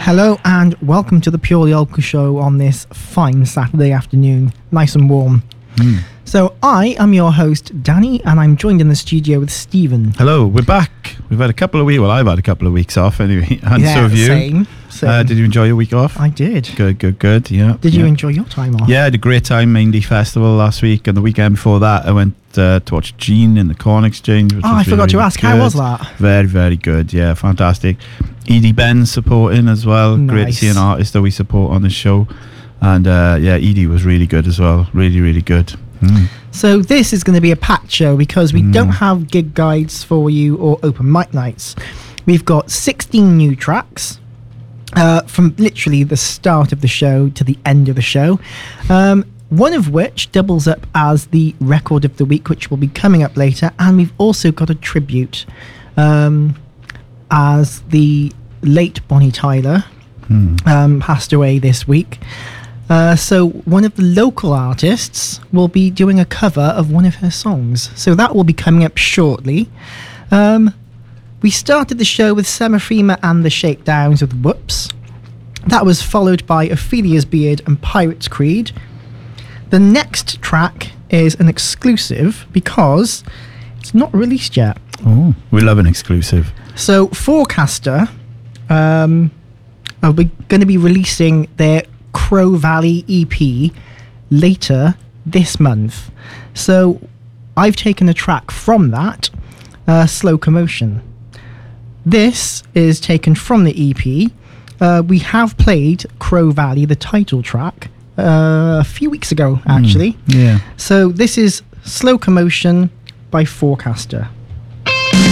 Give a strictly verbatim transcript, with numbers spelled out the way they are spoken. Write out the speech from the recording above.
Hello and welcome to the Purely Local Show on this fine Saturday afternoon, nice and warm. Mm. So I am your host, Danny, and I'm joined in the studio with Stephen. Hello, we're back. We've had a couple of weeks, well, I've had a couple of weeks off anyway, and yeah, so have you. Same, same. Uh, did you enjoy your week off? I did. Good, good, good, yeah. Did yeah. you enjoy your time off? Yeah, I had a great time, Main Leaf Festival last week, and the weekend before that I went uh, to watch Gene in the Corn Exchange. Which oh, was I forgot really, to ask, good. how was that? Very, very good, yeah, fantastic. Edie Benz supporting as well. Nice. Great to see an artist that we support on this show. And uh, yeah, Edie was really good as well, really, really good. Mm. So this is going to be a packed show because we mm. don't have gig guides for you or open mic nights. We've got sixteen new tracks uh, from literally the start of the show to the end of the show. Um, one of which doubles up as the record of the week, which will be coming up later. And we've also got a tribute um, as the late Bonnie Tyler mm. um, passed away this week. Uh, so one of the local artists will be doing a cover of one of her songs. So that will be coming up shortly. Um, we started the show with Semaphema and the Shakedowns with Whoops. That was followed by Ophelia's Beard and Pirate's Creed. The next track is an exclusive because it's not released yet. Oh, we love an exclusive. So Forecaster um, are going to be releasing their Crow Valley E P later this month. So I've taken a track from that, uh, Slow Commotion. This is taken from the E P. Uh, we have played Crow Valley, the title track, uh, a few weeks ago, actually. Mm, yeah. So this is Slow Commotion by Forecaster.